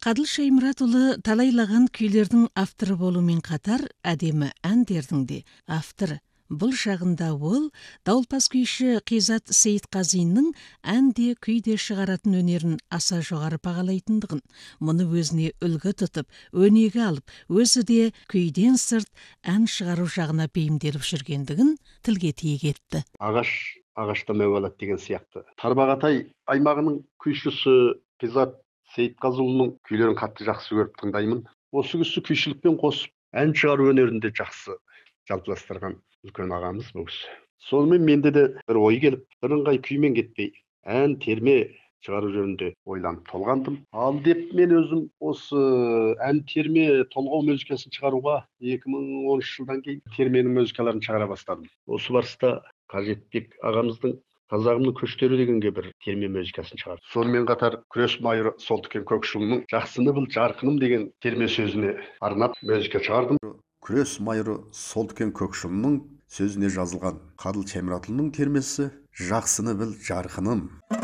Кадыл Шаймуратұлы талайлаған күйлердің авторы болумен қатар, әдемі әндердің де авторы. Бұл шағында ол Дауылпаз күйші Қизат Сейітқазинның әнде күйде шығаратын өнерін аса жоғары бағалайтындығын, мұны өзіне үлгі тұтып, өнеге алып, өзі де күйден сырт ән шығару жағына бейімделіп жүргендігін тілге тиек етті. Ағашта мәуе алады деген сияқты. Тарбағатай аймағының күйшісі Қизат Сейітқазыұлының күйлерін қатты жақсы көріп тыңдаймын. Осы кісі күйшілікпен қосып, ән шығару өнерінде жақсы жалпыластырған үлкен ағамыз бұл кісі. Сонымен менде де бір ой келіп, бірыңғай күймен кетпей, ән терме шығару жөнінде ойланып толғандым. Ал деп мен өзім осы ән терме толғау музыкасын шығаруға 2010 жылдан кейін терменің музыкаларын шығара бастадым. Осы барыста Қажетбек ағамыздың Қазағымның көштері дегенге бір терме музыкасын шығарды. Сонымен қатар күрес майыры Солтүкен Көкшұлының жақсыны біл жарқыным деген терме сөзіне арнап музыка шығардым. Күрес майыры Солтүкен Көкшұлының сөзіне жазылған Кадыл Шаймуратұлының термесі «Жақсыны біл жарқыным».